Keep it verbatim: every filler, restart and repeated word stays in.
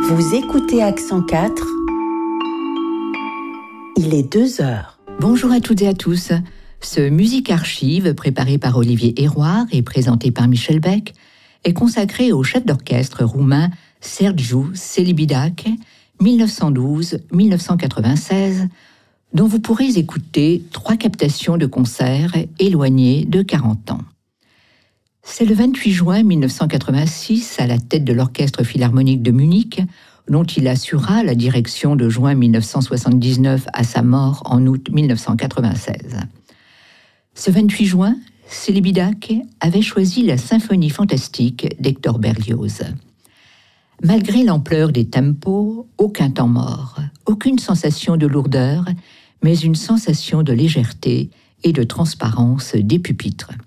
Vous écoutez Accent quatre. Il est deux heures. Bonjour à toutes et à tous. Ce Musique Archive, préparé par Olivier Héroard et présenté par Michel Beck, est consacré au chef d'orchestre roumain Sergiu Celibidache, mille neuf cent douze à mille neuf cent quatre-vingt-seize, dont vous pourrez écouter trois captations de concerts éloignés de quarante ans. C'est le vingt-huit juin mille neuf cent quatre-vingt-six, à la tête de l'Orchestre Philharmonique de Munich, dont il assura la direction de juin mille neuf cent soixante-dix-neuf à sa mort en août mille neuf cent quatre-vingt-seize. Ce vingt-huit juin, Celibidache avait choisi la symphonie fantastique d'Hector Berlioz. Malgré l'ampleur des tempos, aucun temps mort, aucune sensation de lourdeur, mais une sensation de légèreté et de transparence des pupitres.